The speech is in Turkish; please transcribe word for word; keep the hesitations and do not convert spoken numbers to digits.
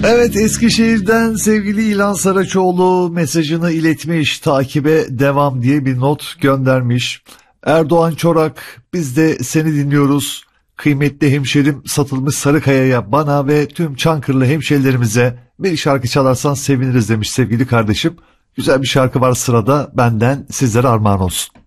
Evet, Eskişehir'den sevgili İlhan Saraçoğlu mesajını iletmiş, takibe devam diye bir not göndermiş. Erdoğan Çorak, biz de seni dinliyoruz. Kıymetli hemşerim Satılmış Sarıkaya'ya, bana ve tüm Çankırılı hemşerilerimize bir şarkı çalarsan seviniriz demiş sevgili kardeşim. Güzel bir şarkı var sırada, benden sizlere armağan olsun.